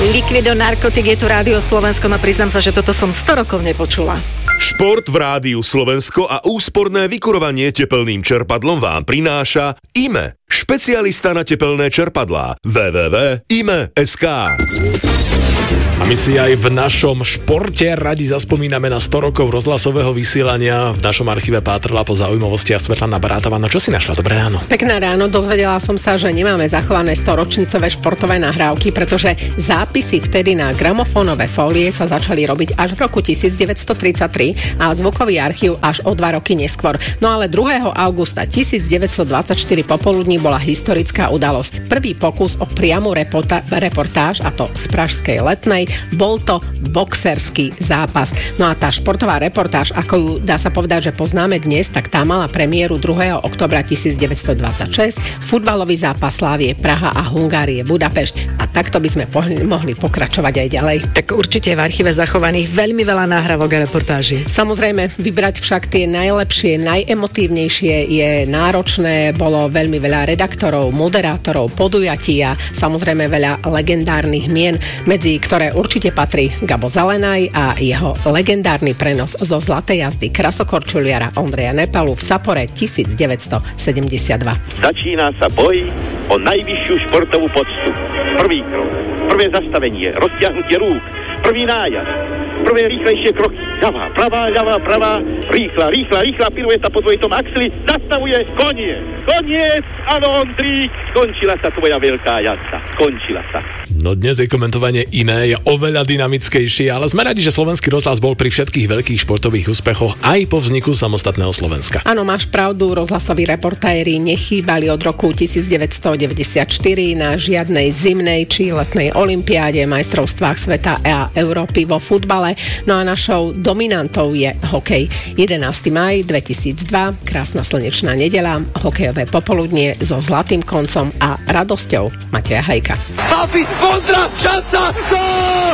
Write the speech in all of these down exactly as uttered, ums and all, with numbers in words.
Liquido Narkotik, je tu Rádio Slovensko, no priznám sa, že toto som sto rokov nepočula. Šport v Rádiu Slovensko a úsporné vykurovanie tepelným čerpadlom vám prináša í em é, špecialista na tepelné čerpadlá. w w w bodka i m e bodka es ká. A my si aj v našom športe radi zaspomíname na sto rokov rozhlasového vysielania. V našom archíve pátrala po zaujímavostiach Svetlana Barátová. No čo si našla? Dobré ráno. Pekné ráno, dozvedela som sa, že nemáme zachované storočnicové športové nahrávky, pretože zápisy vtedy na gramofónové fólie sa začali robiť až v roku devätnásťtridsaťtri a zvukový archív až o dva roky neskôr. No ale druhého augusta devätnásťdvadsaťštyri popoludní bola historická udalosť. Prvý pokus o priamu reporta- reportáž, a to z pražskej Letnej, bol to boxerský zápas. No a tá športová reportáž, ako ju dá sa povedať, že poznáme dnes, tak tá mala premiéru druhého októbra devätnásťdvadsaťšesť, futbalový zápas Slávie Praha a Hungárie Budapešť. A takto by sme po- mohli pokračovať aj ďalej. Tak určite v archíve zachovaných veľmi veľa nahrávok a reportáží. Samozrejme, vybrať však tie najlepšie, najemotívnejšie je náročné. Bolo veľmi veľa redaktorov, moderátorov, podujatí a samozrejme veľa legendárnych mien, medzi ktoré určite patrí Gabo Zelenaj a jeho legendárny prenos zo zlatej jazdy krasokorčuliara Ondreja Nepalu v Sapore devätnásťsedemdesiatdva. Začíná sa boj o najvyššiu športovú poctu. Prvý krok, prvé zastavenie, roztiahnutie rúk, prvý nájazd, prvé rýchlejšie kroky, ľavá, pravá, ľavá, pravá, rýchla, rýchla, rýchla, pirueta po dvojitom axli, zastavuje, koniec, koniec, áno, Ondrík, skončila sa tvoja veľká jazda, skončila sa. No dnes je komentovanie iné, je oveľa dynamickejšie, ale sme radi, že slovenský rozhlas bol pri všetkých veľkých športových úspechoch aj po vzniku samostatného Slovenska. Áno, máš pravdu, rozhlasoví reportéri nechýbali od roku devätnásťdeväťdesiatštyri na žiadnej zimnej či letnej olympiáde, majstrovstvách sveta a Európy vo futbale. No a našou dominantou je hokej. jedenásteho mája dvetisícdva, krásna slnečná nedeľa, hokejové popoludnie so zlatým koncom a radosťou Mateja Hajka. Papi, Vondra, šanca, gól!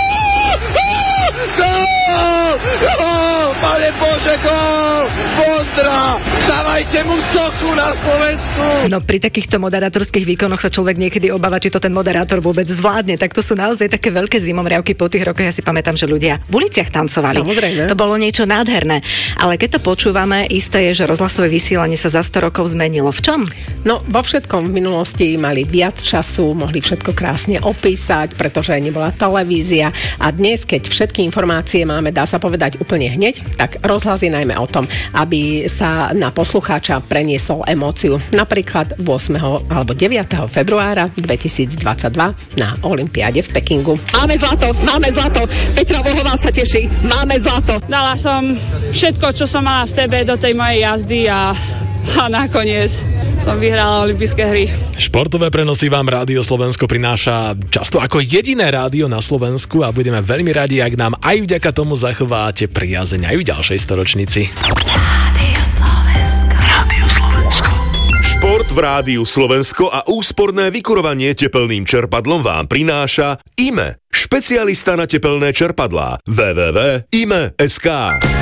Gól! Gól! Pane Bože, gól! Vondra! Dávajte mu sochu na Slovensku! No pri takýchto moderátorských výkonoch sa človek niekedy obáva, či to ten moderátor vôbec zvládne. Tak to sú naozaj také veľké zimomriavky po tých rokoch. Ja si pamätám, že ľudia v uliciach tancovali. Samozrejme. To bolo niečo nádherné. Ale keď to počúvame, isté je, že rozhlasové vysielanie sa za sto rokov zmenilo. V čom? No, vo všetkom v minulosti mali viac času, mohli všetko krásne opísať, pretože nebola televízia. A dnes, keď všetky informácie máme, dá sa povedať úplne hneď, tak rozhlas je najmä o tom, aby sa na poslucháča preniesol emóciu. Napríklad ôsmeho alebo deviateho februára dvetisícdvadsaťdva na olympiáde v Pekingu. Máme zlato, máme zlato. Petra Vohová sa teší. Máme zlato. Dala som všetko, čo som mala v sebe do tej mojej jazdy a, a nakoniec som vyhrala olympijské hry. Športové prenosy vám Rádio Slovensko prináša často ako jediné rádio na Slovensku a budeme veľmi radi, ak nám aj vďaka tomu zachováte priazeň aj v ďalšej storočnici. Rádio Slovensko. Rádio Slovensko. Šport v Rádiu Slovensko a úsporné vykurovanie tepelným čerpadlom vám prináša í em é, špecialista na tepelné čerpadlá. w w w bodka i m e bodka es ká.